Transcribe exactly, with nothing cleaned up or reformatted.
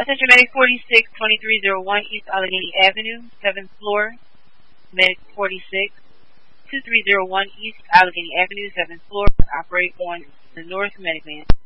Attention Medic forty-six, twenty-three oh one East Allegheny Avenue, seventh floor. Medic forty-six, twenty-three oh one East Allegheny Avenue, seventh floor. Operate on the North Medic Man.